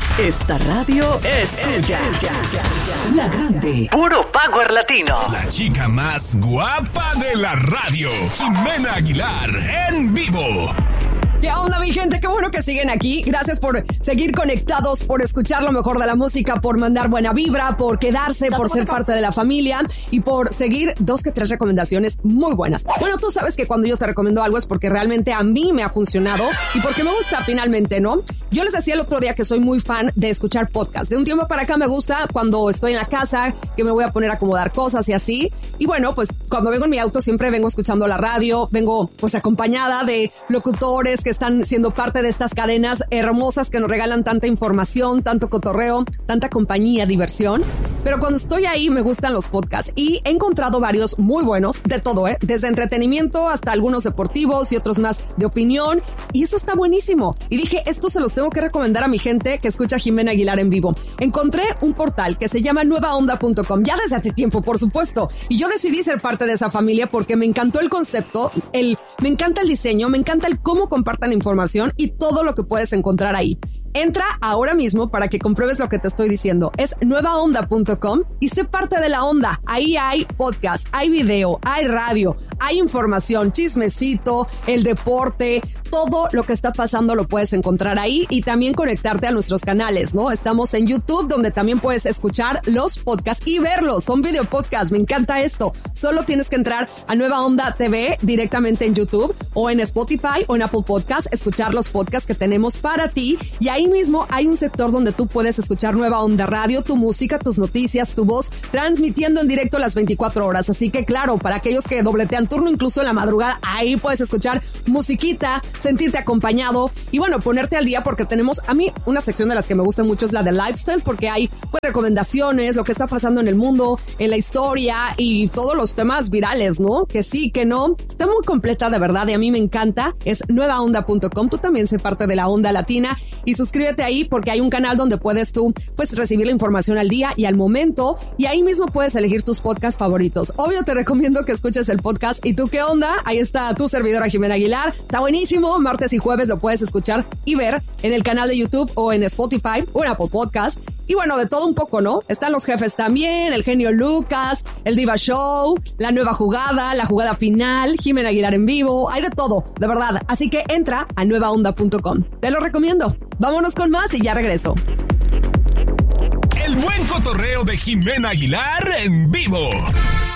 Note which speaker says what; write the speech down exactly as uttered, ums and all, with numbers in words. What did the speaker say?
Speaker 1: Esta radio es tuya. La Grande. Puro Power Latino.
Speaker 2: La chica más guapa de la radio, Jimena Aguilar, en vivo.
Speaker 3: ¿Qué onda, mi gente? Qué bueno que siguen aquí. Gracias por seguir conectados, por escuchar lo mejor de la música, por mandar buena vibra, por quedarse, por ser parte de la familia y por seguir dos que tres recomendaciones muy buenas. Bueno, tú sabes que cuando yo te recomiendo algo es porque realmente a mí me ha funcionado y porque me gusta finalmente, ¿no? Yo les decía el otro día que soy muy fan de escuchar podcasts. De un tiempo para acá me gusta cuando estoy en la casa, que me voy a poner a acomodar cosas y así. Y bueno, pues cuando vengo en mi auto siempre vengo escuchando la radio, vengo pues acompañada de locutores que están siendo parte de estas cadenas hermosas que nos regalan tanta información, tanto cotorreo, tanta compañía, diversión. Pero cuando estoy ahí me gustan los podcasts y he encontrado varios muy buenos, de todo, ¿eh? Desde entretenimiento hasta algunos deportivos y otros más de opinión. Y eso está buenísimo. Y dije, esto se los tengo que recomendar a mi gente que escucha a Jimena Aguilar en vivo. Encontré un portal que se llama nueva onda punto com, ya desde hace tiempo, por supuesto. Y yo decidí ser parte de esa familia porque me encantó el concepto, el, me encanta el diseño, me encanta el cómo compartan información y todo lo que puedes encontrar ahí. Entra ahora mismo para que compruebes lo que te estoy diciendo. Es nueva onda punto com y sé parte de la onda. Ahí hay podcast, hay video, hay radio, hay información, chismecito, el deporte, todo lo que está pasando lo puedes encontrar ahí y también conectarte a nuestros canales, ¿no? Estamos en YouTube, donde también puedes escuchar los podcasts y verlos. Son video podcasts, me encanta esto. Solo tienes que entrar a Nueva Onda T V directamente en YouTube o en Spotify o en Apple Podcasts, escuchar los podcasts que tenemos para ti y ahí Ahí mismo hay un sector donde tú puedes escuchar Nueva Onda Radio, tu música, tus noticias, tu voz, transmitiendo en directo las veinticuatro horas. Así que claro, para aquellos que dobletean turno incluso en la madrugada, ahí puedes escuchar musiquita, sentirte acompañado y bueno, ponerte al día porque tenemos, a mí, una sección de las que me gusta mucho es la de lifestyle porque hay pues recomendaciones, lo que está pasando en el mundo, en la historia y todos los temas virales, ¿no? Que sí, que no. Está muy completa de verdad y a mí me encanta. Es nueva onda punto com. Tú también sé parte de la onda latina y sus Suscríbete ahí porque hay un canal donde puedes tú pues recibir la información al día y al momento y ahí mismo puedes elegir tus podcasts favoritos. Obvio te recomiendo que escuches el podcast ¿Y tú qué onda? Ahí está tu servidora Jimena Aguilar. Está buenísimo. Martes y jueves lo puedes escuchar y ver en el canal de YouTube o en Spotify o en Apple Podcast. Y bueno, de todo un poco, ¿no? Están los jefes también, el genio Lucas, el Diva Show, la nueva jugada, la jugada final, Jimena Aguilar en vivo, hay de todo, de verdad. Así que entra a nueva onda punto com. Te lo recomiendo. Vámonos con más y ya regreso.
Speaker 2: El buen cotorreo de Jimena Aguilar en vivo.